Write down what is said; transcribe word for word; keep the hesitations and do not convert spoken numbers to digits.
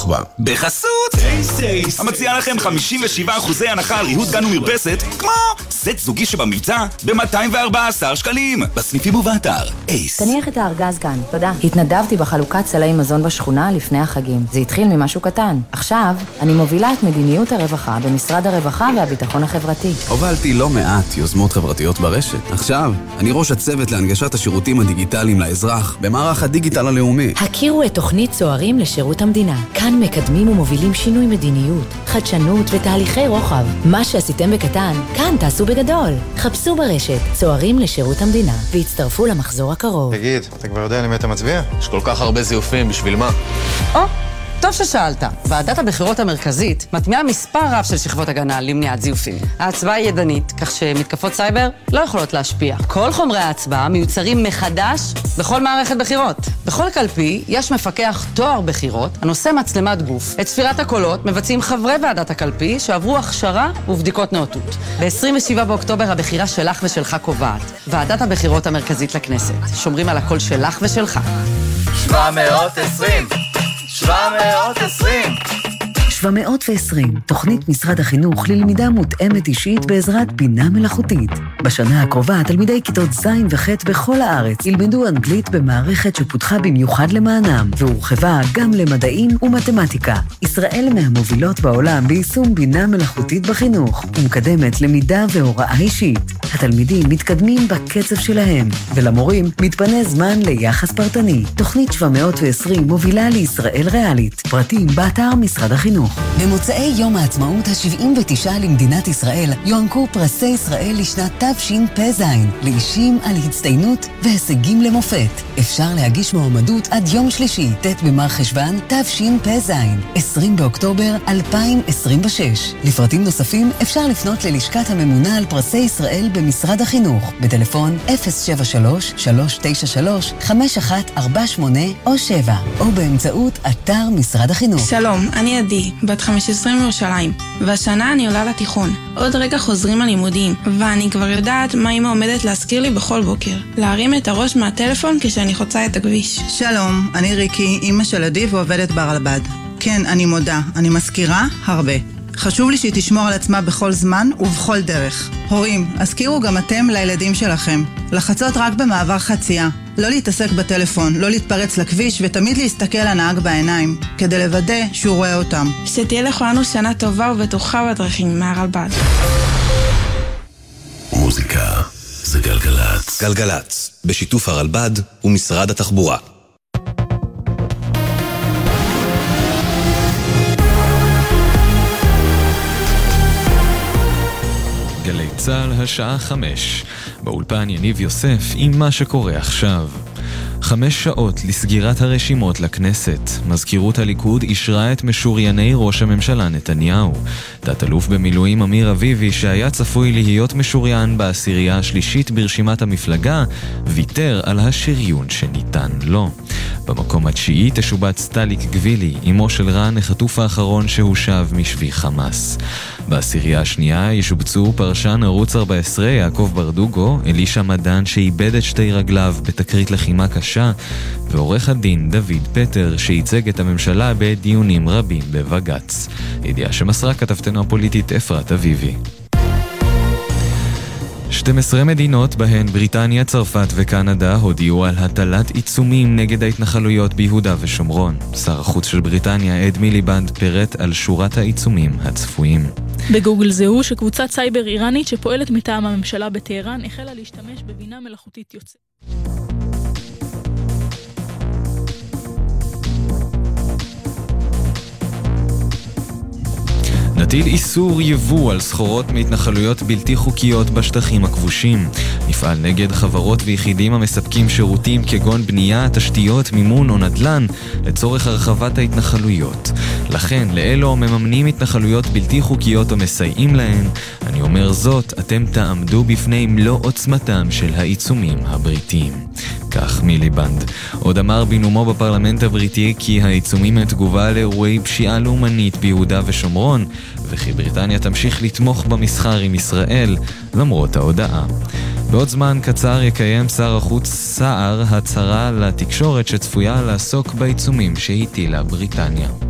בחסות טייסטייס המציע לכם חמישים ושבעה אחוזי הנחה על ריהוט גן ומרפסת כמו סט זוגי שבמבצע ב-מאתיים וארבעה עשר שקלים בסניפים ובאתר אייס. תניח את הארגז כאן, תודה. התנדבתי בחלוקת סלי מזון בשכונה לפני החגים. זה התחיל ממשהו קטן. עכשיו אני מובילה את מדיניות הרווחה במשרד הרווחה והביטחון החברתי. הובלתי לא מעט יוזמות חברתיות ברשת. עכשיו אני ראש הצוות להנגשת השירותים הדיגיטליים לאזרח במערך הדיגיטל הלאומי. הכירו את תוכנית צוערים לשירות המדינה. כאן מקדמים ומובילים שינוי מדיניות, חדשנות ותהליכי רוחב. מה שעשיתם בקטן, כאן תעשו בגדול. חפשו ברשת צוערים לשירות המדינה והצטרפו למחזור הקרוב. תגיד, אתה כבר יודע למי אתה מצביע? יש כל כך הרבה זיופים, בשביל מה? או, טוב ששאלת. ועדת הבחירות המרכזית מטמיעה מספר רב של שכבות הגנה למניעת זיופים. ההצבעה היא ידנית, כך שמתקפות סייבר לא יכולות להשפיע. כל חומרי ההצבעה מיוצרים מחדש בכל מערכת בחירות. בכל קלפי יש מפקח תואר בחירות הנושא מצלמת גוף. את ספירת הקולות מבצעים חברי ועדת הקלפי שעברו הכשרה ובדיקות נאותות. ב-עשרים ושבעה באוקטובר הבחירה שלך ושלך קובעת. ועדת הבחירות המרכזית לכנסת. שומרים על הקול שלך ושלך. שבע מאות ועשרים שבע מאות ועשרים שבע מאות ועשרים, תוכנית משרד החינוך ללמידה מותאמת אישית בעזרת בינה מלאכותית. בשנה הקרובה תלמידי כיתות ז' וח' בכל הארץ ילמדו אנגלית במערכת שפותחה במיוחד למענם, והורחבה גם למדעים ומתמטיקה. ישראל מהמובילות בעולם ביישום בינה מלאכותית בחינוך, ומקדמת למידה והוראה אישית. התלמידים מתקדמים בקצב שלהם, ולמורים מתפנה זמן ליחס פרטני. תוכנית שבע מאות ועשרים מובילה לישראל ריאלית. פרטים באתר משרד החינוך. במוצאי יום העצמאות ה-שבעים ותשע למדינת ישראל יוענקו פרסי ישראל לשנת תשפ"ז לאישים על הצטיינות והישגים למופת. אפשר להגיש מועמדות עד יום שלישי, ט' במר חשוון תשפ"ז, עשרים באוקטובר אלפיים עשרים ושש. לפרטים נוספים אפשר לפנות ללשכת הממונה על פרסי ישראל במשרד החינוך בטלפון אפס שבע שלוש שלוש תשע שלוש חמש אחת ארבע שמונה או שבע, או באמצעות אתר משרד החינוך. שלום, אני עדי, בת חמש עשרה מירושלים, והשנה אני עולה לתיכון. עוד רגע חוזרים הלימודים, ואני כבר יודעת מה אמא עומדת להזכיר לי בכל בוקר. להרים את הראש מהטלפון כשאני חוצה את הכביש. שלום, אני ריקי, אמא של עדי ועובדת ברלב"ד. כן, אני מודה, אני מזכירה הרבה. חשוב לי שהיא תשמור על עצמה בכל זמן ובכל דרך. הורים, הזכירו גם אתם לילדים שלכם. לחצות רק במעבר חצייה. לא להתעסק בטלפון, לא להתפרץ לכביש ותמיד להסתכל לנהג בעיניים, כדי לוודא שהוא רואה אותם. שתהיה לכולנו שנה טובה ובטוחה בדרכים מהרלב"ד. מוזיקה זה גלגלץ. גלגלץ, בשיתוף הרלב"ד ומשרד התחבורה. גלי צהל השעה חמש. באולפן יניב יוסף עם מה שקורה עכשיו. חמש שעות לסגירת הרשימות לכנסת. מזכירות הליכוד אישרה את משורייני ראש הממשלה נתניהו. תת-אלוף במילואים אמיר אביבי, שהיה צפוי להיות משוריין בעשירייה השלישית ברשימת המפלגה, ויתר על השריון שניתן לו. במקום התשיעי תשובץ טליק גבילי, אמו של רן, החטוף האחרון שהושב משבי חמאס. בעשירייה השנייה ישובצו פרשן ערוץ ארבע עשרה יעקב ברדוגו, אלישה מדן שאיבד את שתי רגליו בתקרית לחימה קשה, ועורך הדין דוד פטר שייצג את הממשלה בדיונים רבים בבג"ץ. ידיעה שמסרה כתבתנו הפוליטית אפרת אביבי. שתים עשרה מדינות בהן בריטניה, צרפת וקנדה הודיעו על הטלת עיצומים נגד ההתנחלויות ביהודה ושומרון. שר החוץ של בריטניה אד מיליבנד פירט על שורת העיצומים הצפויים. בגוגל זהו שקבוצת סייבר איראנית שפועלת מטעם הממשלה בטהרן החלה להשתמש בבינה מלאכותית יוצאת. נטיל איסור יבוא על סחורות מהתנחלויות בלתי חוקיות בשטחים הכבושים. נפעל נגד חברות ויחידים המספקים שירותים כגון בנייה, תשתיות, מימון או נדל"ן לצורך הרחבת ההתנחלויות. לכן, לאלו מממנים התנחלויות בלתי חוקיות או מסייעים להן, אני אומר זאת, אתם תעמדו בפני מלוא עוצמתם של העיצומים הבריטיים. כך מיליבנד. עוד אמר בנאומו בפרלמנט הבריטי כי העיצומים הם תגובה לאירועי פשיעה לאומנית ביהודה ושומרון, וכי בריטניה תמשיך לתמוך במסחר עם ישראל למרות ההודעה. בעוד זמן קצר יקיים שר החוץ סער הצהרה לתקשורת שצפויה לעסוק בעיצומים שהטילה בריטניה.